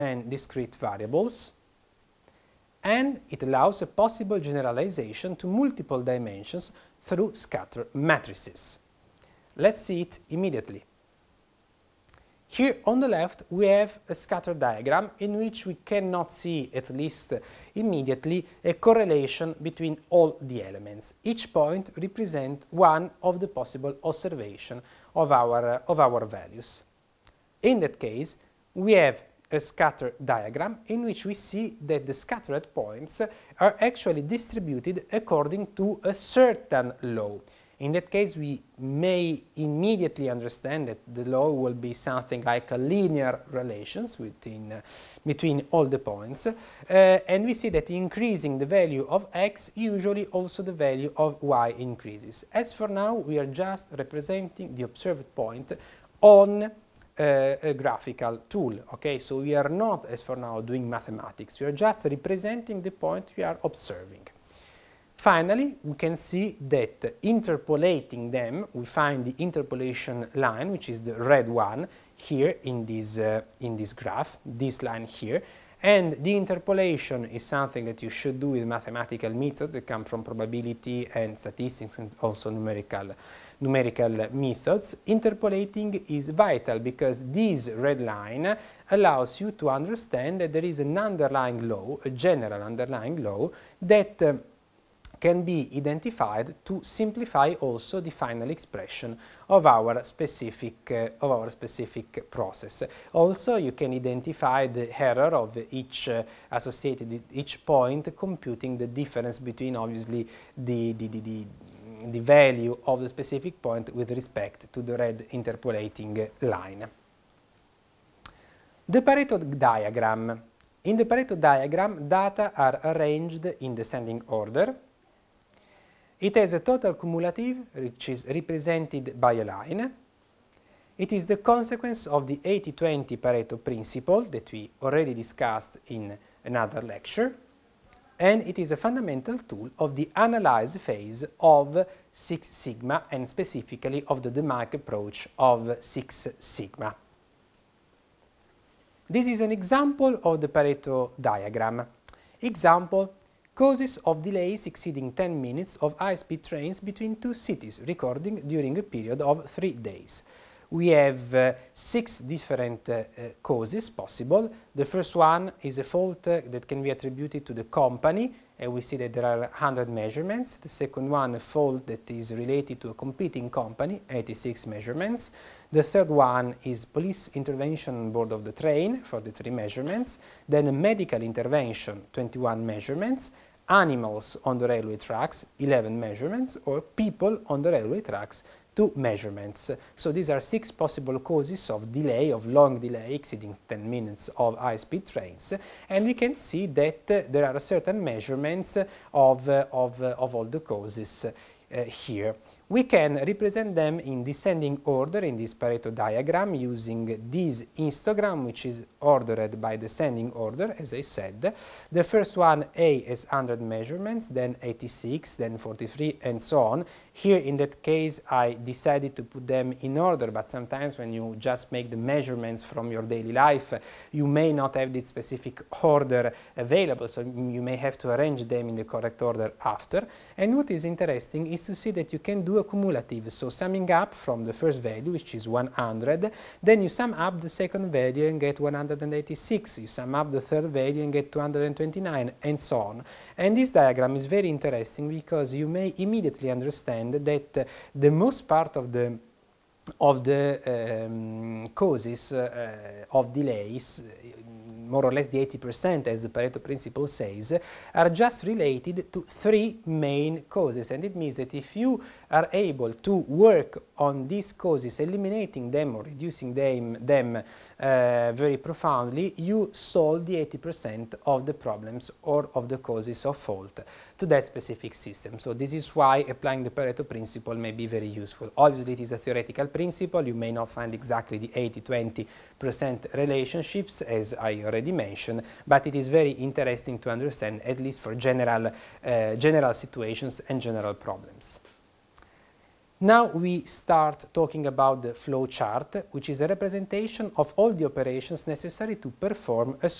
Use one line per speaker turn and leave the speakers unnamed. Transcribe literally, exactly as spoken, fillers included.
and discrete variables, and it allows a possible generalization to multiple dimensions through scatter matrices. Let's see it immediately. Here on the left we have a scatter diagram in which we cannot see, at least immediately, a correlation between all the elements. Each point represents one of the possible observations of our, uh, of our values. In that case, we have a scatter diagram in which we see that the scattered points are actually distributed according to a certain law. In that case, we may immediately understand that the law will be something like a linear relations within, uh, between all the points, uh, and we see that increasing the value of x, usually also the value of y increases. As for now, we are just representing the observed point on uh, a graphical tool, okay? So we are not, as for now, doing mathematics, we are just representing the point we are observing. Finally, we can see that interpolating them, we find the interpolation line, which is the red one here in this, uh, in this graph, this line here, and the interpolation is something that you should do with mathematical methods that come from probability and statistics and also numerical, numerical methods. Interpolating is vital because this red line allows you to understand that there is an underlying law, a general underlying law, that uh, can be identified to simplify also the final expression of our specific uh, of our specific process. Also, you can identify the error of each uh, associated with each point, computing the difference between obviously the, the, the, the the value of the specific point with respect to the red interpolating line. The Pareto diagram. In the Pareto diagram, data are arranged in descending order. It has a total cumulative, which is represented by a line. It is the consequence of the eighty twenty Pareto principle that we already discussed in another lecture, and it is a fundamental tool of the analyze phase of Six Sigma and specifically of the DeMark approach of Six Sigma. This is an example of the Pareto diagram. Example: causes of delays exceeding ten minutes of high-speed trains between two cities, recording during a period of three days. We have uh, six different uh, uh, causes possible. The first one is a fault uh, that can be attributed to the company, and we see that there are one hundred measurements. The second one, a fault that is related to a competing company, eighty-six measurements. The third one is police intervention on board of the train, forty-three measurements. Then a medical intervention, twenty-one measurements. Animals on the railway tracks, eleven measurements, or people on the railway tracks, two measurements. So these are six possible causes of delay, of long delay exceeding ten minutes of high-speed trains, and we can see that uh, there are certain measurements of, uh, of, uh, of all the causes uh, here. We can represent them in descending order in this Pareto diagram using this histogram, which is ordered by descending order, as I said. The first one, A, has one hundred measurements, then eighty-six, then forty-three, and so on. Here, in that case, I decided to put them in order, but sometimes when you just make the measurements from your daily life, you may not have the specific order available, so you may have to arrange them in the correct order after. And what is interesting is to see that you can do a cumulative, so summing up from the first value, which is one hundred, then you sum up the second value and get one hundred eighty-six, you sum up the third value and get two hundred twenty-nine, and so on. And this diagram is very interesting because you may immediately understand that uh, the most part of the of the um, causes uh, of delays, more or less the eighty percent, as the Pareto principle says, are just related to three main causes. And it means that if you are able to work on these causes, eliminating them or reducing them, them uh, very profoundly, you solve the eighty percent of the problems or of the causes of fault to that specific system. So this is why applying the Pareto principle may be very useful. Obviously, it is a theoretical principle. You may not find exactly the eighty twenty percent relationships, as I already mentioned, but it is very interesting to understand, at least for general, uh, general situations and general problems. Now we start talking about the flow chart, which is a representation of all the operations necessary to perform a